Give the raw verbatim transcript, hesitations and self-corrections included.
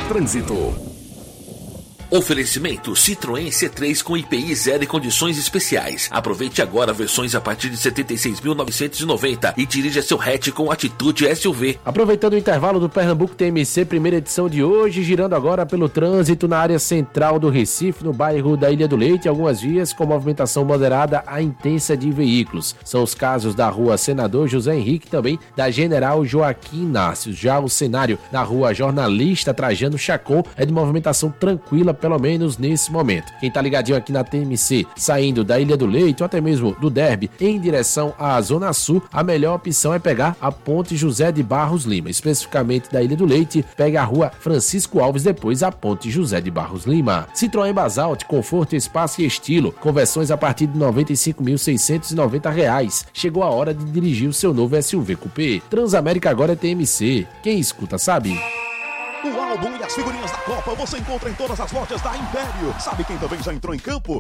Trânsito. Oferecimento Citroën C três com I P I zero e condições especiais. Aproveite agora versões a partir de setenta e seis mil novecentos e noventa e dirija seu hatch com atitude S U V. Aproveitando o intervalo do Pernambuco T M C, primeira edição de hoje, girando agora pelo trânsito na área central do Recife, no bairro da Ilha do Leite, algumas vias com movimentação moderada a intensa de veículos. São os casos da rua Senador José Henrique, também da General Joaquim Inácio. Já o cenário na rua Jornalista Trajano Chacon é de movimentação tranquila, pelo menos nesse momento. Quem tá ligadinho aqui na T M C, saindo da Ilha do Leite ou até mesmo do Derby em direção à Zona Sul, a melhor opção é pegar a Ponte José de Barros Lima. Especificamente da Ilha do Leite, pega a rua Francisco Alves, depois a Ponte José de Barros Lima. Citroën Basalt, conforto, espaço e estilo, conversões a partir de noventa e cinco mil seiscentos e noventa reais. Chegou a hora de dirigir o seu novo S U V Coupé. Transamérica agora é T M C. Quem escuta sabe. O álbum e as figurinhas da Copa você encontra em todas as lojas da Império. Sabe quem também já entrou em campo?